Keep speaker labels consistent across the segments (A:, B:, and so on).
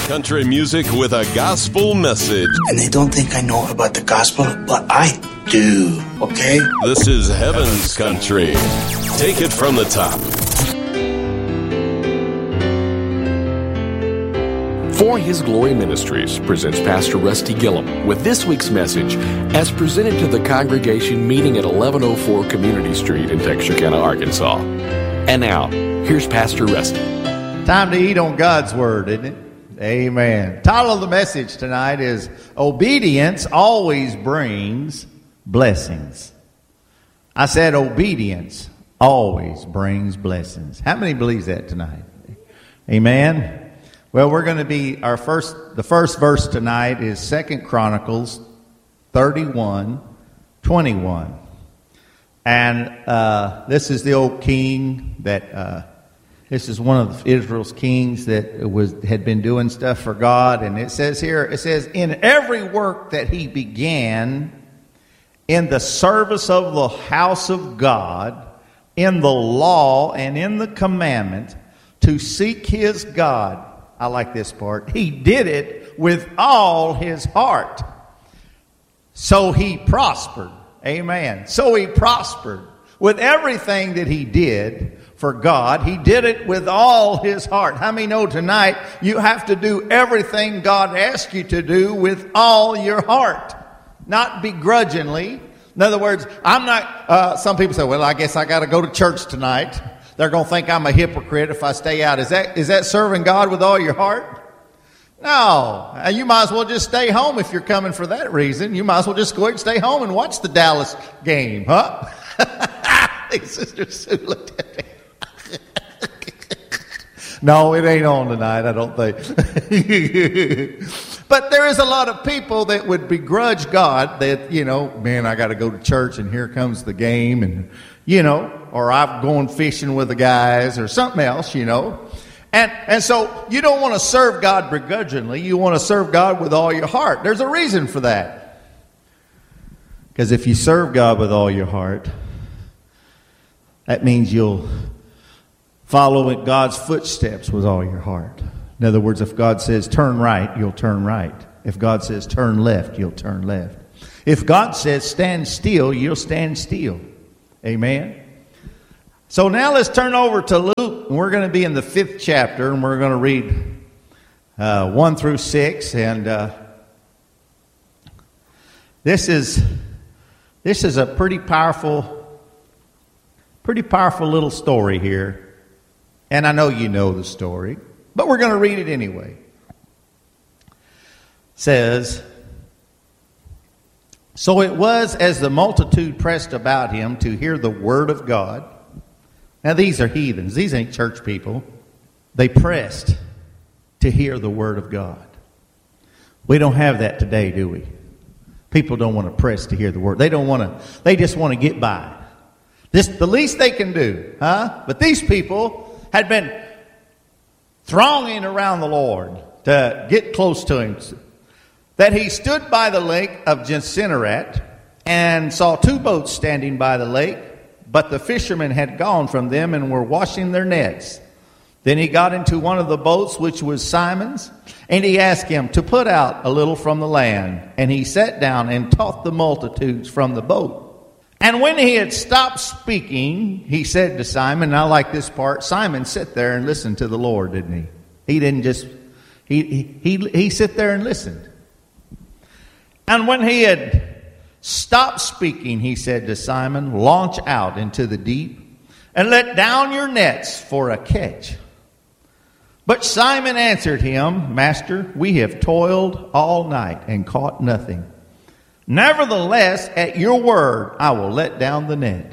A: Country music with a gospel message.
B: And they don't think I know about the gospel, but I do, okay?
A: This is Heaven's Country. Take it from the top.
C: For His Glory Ministries presents Pastor Rusty Gillum with this week's message as presented to the congregation meeting at 1104 Community Street in Texarkana, Arkansas. And now, here's Pastor Rusty.
D: Time to eat on God's Word, isn't it? Amen. Title of the message tonight is Obedience Always Brings Blessings. I said obedience always brings blessings. How many believes that tonight? Amen. Well, we're going to be the first verse tonight is 2 Chronicles 31:21. And this is the old king that this is one of Israel's kings that had been doing stuff for God. And it says here, in every work that he began in the service of the house of God, in the law and in the commandment, to seek his God. I like this part. He did it with all his heart. So he prospered. Amen. So he prospered. With everything that he did for God, he did it with all his heart. How many know tonight you have to do everything God asks you to do with all your heart, not begrudgingly? In other words, I'm not, some people say, well, I guess I got to go to church tonight. They're going to think I'm a hypocrite if I stay out. Is that serving God with all your heart? No. You might as well just stay home if you're coming for that reason. You might as well just go ahead and stay home and watch the Dallas game, huh? Sister Sue looked at me. No, it ain't on tonight, I don't think. But there is a lot of people that would begrudge God that, man, I got to go to church and here comes the game and, or I'm going fishing with the guys or something else, And so you don't want to serve God begrudgingly. You want to serve God with all your heart. There's a reason for that. Because if you serve God with all your heart, that means you'll follow in God's footsteps with all your heart. In other words, if God says turn right, you'll turn right. If God says turn left, you'll turn left. If God says stand still, you'll stand still. Amen. So now let's turn over to Luke. We're going to be in the 5th chapter, and we're going to read 1 through 6. And this is a pretty powerful little story here. And I know you know the story, but we're going to read it anyway. It says, so it was as the multitude pressed about him to hear the word of God. Now these are heathens. These ain't church people. They pressed to hear the word of God. We don't have that today, do we? People don't want to press to hear the word. They just want to get by. This the least they can do, huh? But these people had been thronging around the Lord to get close to him. That he stood by the lake of Gennesaret and saw 2 boats standing by the lake, but the fishermen had gone from them and were washing their nets. Then he got into one of the boats, which was Simon's, and he asked him to put out a little from the land. And he sat down and taught the multitudes from the boat. And when he had stopped speaking, he said to Simon, and I like this part, Simon sat there and listened to the Lord, didn't he? He didn't just, he sat there and listened. And when he had stopped speaking, he said to Simon, launch out into the deep and let down your nets for a catch. But Simon answered him, Master, we have toiled all night and caught nothing. Nevertheless, at your word, I will let down the net.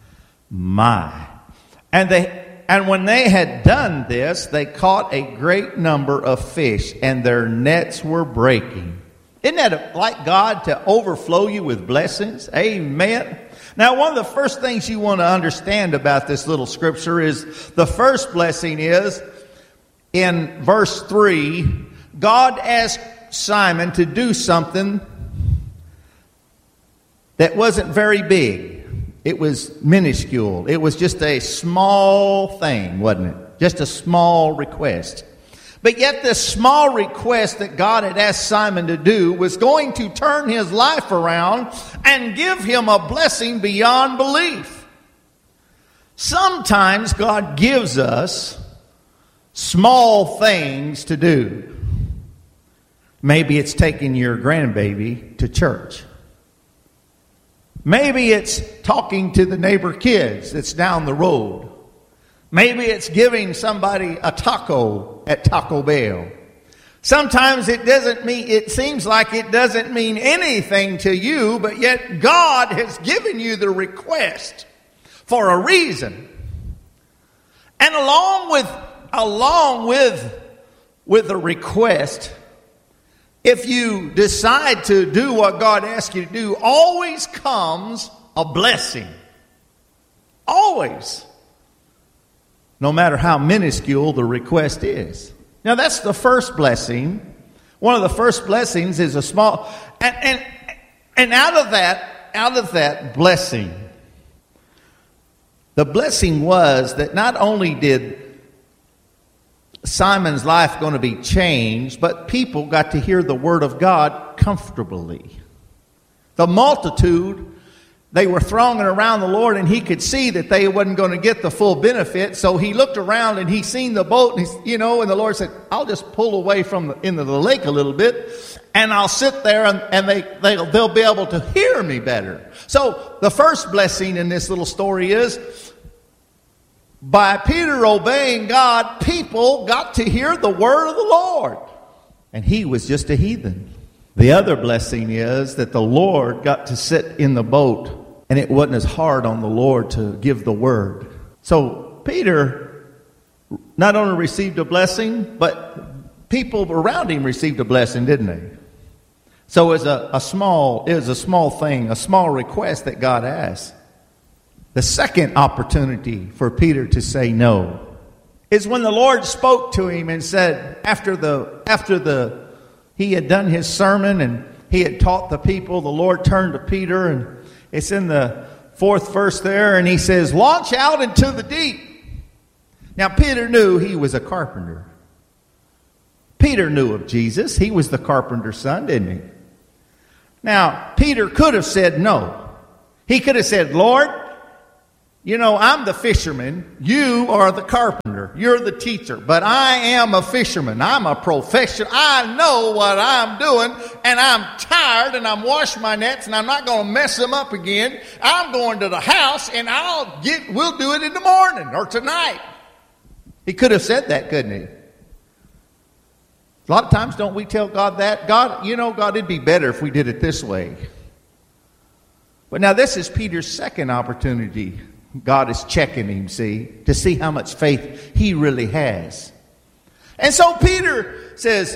D: And when they had done this, they caught a great number of fish, and their nets were breaking. Isn't that like God to overflow you with blessings? Amen. Now, one of the first things you want to understand about this little scripture is the first blessing is in verse 3, God asked Simon to do something that wasn't very big. It was minuscule. It was just a small thing, wasn't it? Just a small request. But yet this small request that God had asked Simon to do was going to turn his life around and give him a blessing beyond belief. Sometimes God gives us small things to do. Maybe it's taking your grandbaby to church. Maybe it's talking to the neighbor kids that's down the road. Maybe it's giving somebody a taco at Taco Bell. Sometimes it seems like it doesn't mean anything to you, but yet God has given you the request for a reason. And along with the request, if you decide to do what God asks you to do, always comes a blessing. Always. No matter how minuscule the request is. Now that's the first blessing. One of the first blessings is a small, and out of that blessing, the blessing was that not only did Simon's life going to be changed, but people got to hear the word of God comfortably. The multitude, they were thronging around the Lord, and he could see that they wasn't going to get the full benefit. So he looked around and he seen the boat, and and the Lord said, "I'll just pull away into the lake a little bit, and I'll sit there, and they'll be able to hear me better." So the first blessing in this little story is, by Peter obeying God, people got to hear the word of the Lord. And he was just a heathen. The other blessing is that the Lord got to sit in the boat, and it wasn't as hard on the Lord to give the word. So Peter not only received a blessing, but people around him received a blessing, didn't they? So it was a small thing, a small request that God asked. The second opportunity for Peter to say no is when the Lord spoke to him and said, after he had done his sermon and he had taught the people, the Lord turned to Peter, and it's in the 4th verse there, and he says, "Launch out into the deep." Now Peter knew he was a carpenter. Peter knew of Jesus. He was the carpenter's son, didn't he? Now Peter could have said no. He could have said, "Lord, I'm the fisherman. You are the carpenter. You're the teacher. But I am a fisherman. I'm a professional. I know what I'm doing, and I'm tired, and I'm washing my nets, and I'm not going to mess them up again. I'm going to the house, and we'll do it in the morning or tonight." He could have said that, couldn't he? A lot of times, don't we tell God that? God, it'd be better if we did it this way. But now this is Peter's second opportunity. God is checking him, to see how much faith he really has. And so Peter says,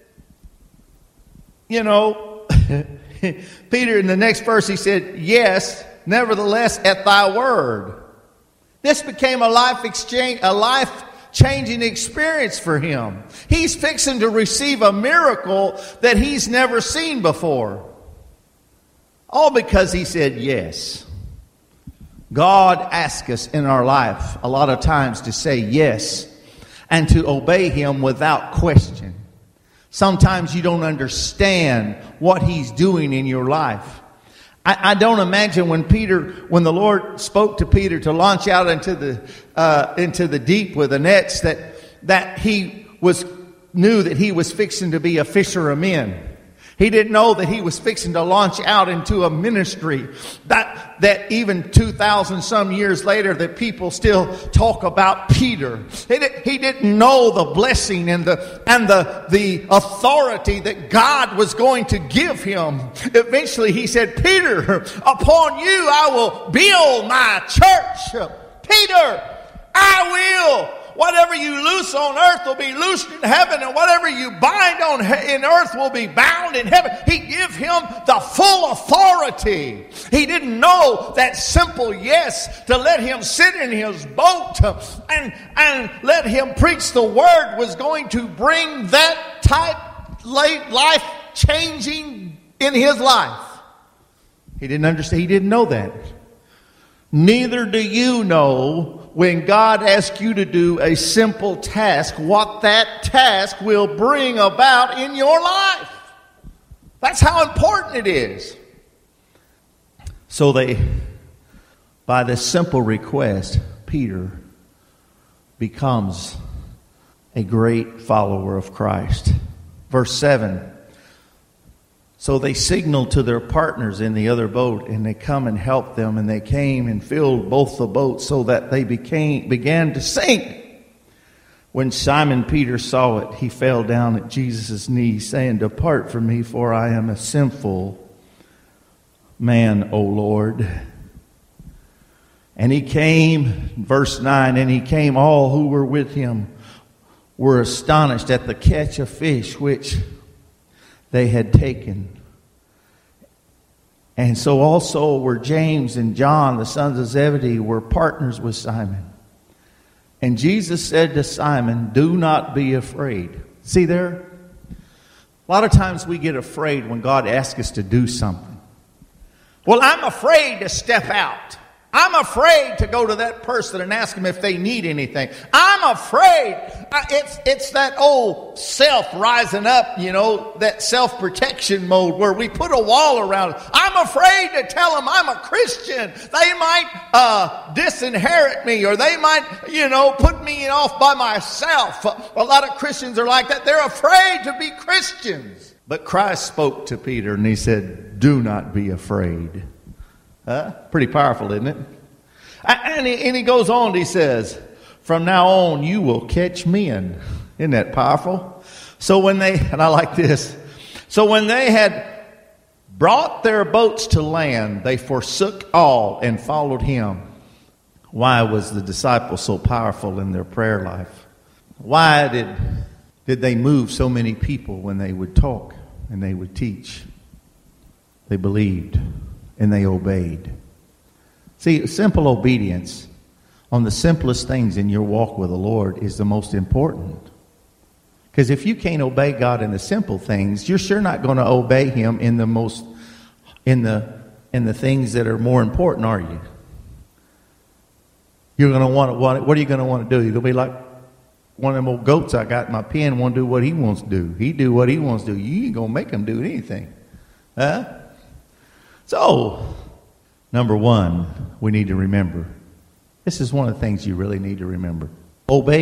D: Peter in the next verse, he said, "Yes, nevertheless, at thy word." This became a life-changing experience for him. He's fixing to receive a miracle that he's never seen before. All because he said yes. God asks us in our life a lot of times to say yes and to obey him without question. Sometimes you don't understand what he's doing in your life. I don't imagine when the Lord spoke to Peter to launch out into the deep with the nets, that he knew that he was fixing to be a fisher of men. He didn't know that he was fixing to launch out into a ministry that even 2,000 some years later that people still talk about Peter. He didn't know the blessing and the authority that God was going to give him. Eventually he said, "Peter, upon you I will build my church." Peter, I will. Whatever you loose on earth will be loosed in heaven, and whatever you bind in earth will be bound in heaven. He gave him the full authority. He didn't know that simple yes to let him sit in his boat and let him preach the word was going to bring that type life changing in his life. He didn't understand. He didn't know that. Neither do you know when God asks you to do a simple task, what that task will bring about in your life. That's how important it is. So by this simple request, Peter becomes a great follower of Christ. Verse 7. So they signaled to their partners in the other boat, and they come and helped them, and they came and filled both the boats so that they began to sink. When Simon Peter saw it, he fell down at Jesus' knees, saying, "Depart from me, for I am a sinful man, O Lord." And he came, verse 9, and he came, all who were with him were astonished at the catch of fish which they had taken. And so also were James and John, the sons of Zebedee, were partners with Simon. And Jesus said to Simon, "Do not be afraid." See there? A lot of times we get afraid when God asks us to do something. Well, I'm afraid to step out. I'm afraid to go to that person and ask them if they need anything. I'm afraid. It's that old self rising up, that self-protection mode where we put a wall around it. I'm afraid to tell them I'm a Christian. They might disinherit me, or they might, put me off by myself. A lot of Christians are like that. They're afraid to be Christians. But Christ spoke to Peter and he said, "Do not be afraid." Pretty powerful, isn't it? And he goes on, he says, "From now on you will catch men." Isn't that powerful? So and I like this. So when they had brought their boats to land, they forsook all and followed him. Why was the disciples so powerful in their prayer life? Why did they move so many people when they would talk and they would teach? They believed. And they obeyed. See, simple obedience on the simplest things in your walk with the Lord is the most important. Because if you can't obey God in the simple things, you're sure not going to obey Him in the things that are more important, are you? You're going to want what are you going to want to do? You're going to be like one of them old goats I got in my pen, want to do what he wants to do. He do what he wants to do. You ain't going to make him do anything. So, number one, we need to remember. This is one of the things you really need to remember. Obey